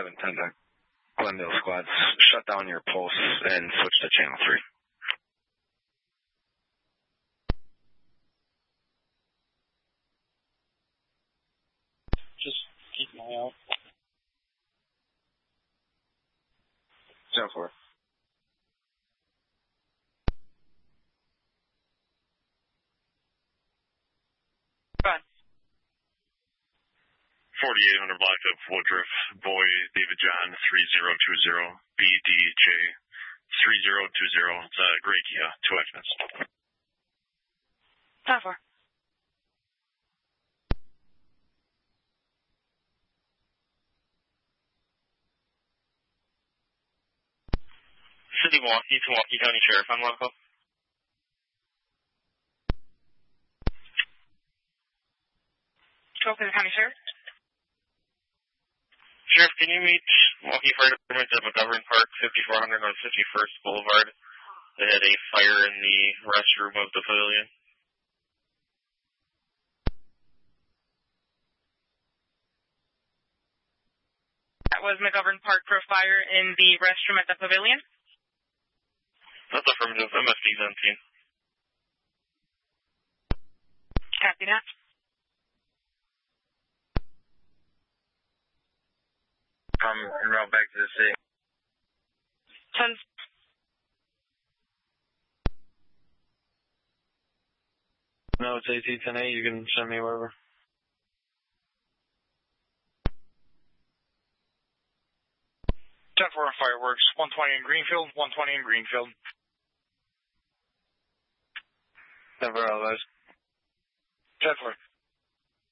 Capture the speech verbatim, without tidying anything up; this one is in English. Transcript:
seven ten to Glendale squads, shut down your pulse and switch to channel three. Just keep an eye out. Channel four. forty-eight hundred Blacktip, Woodruff, Boy, David John, three zero two zero, B D J, three zero two zero. It's a Grey Kia, two Xmas. ten four. City Milwaukee, Milwaukee County Sheriff on local. Milwaukee County Sheriff. Sheriff, can you meet Milwaukee Fire Department at McGovern Park, fifty-four hundred on fifty-first Boulevard? They had a fire in the restroom of the pavilion. That was McGovern Park for fire in the restroom at the pavilion? That's affirmative. M S D's on scene. Copy that. I'm en route back to the city. ten. No, it's A T ten A. You can send me wherever. ten four on fireworks. one twenty in Greenfield. one twenty in Greenfield. ten four, otherwise. ten four.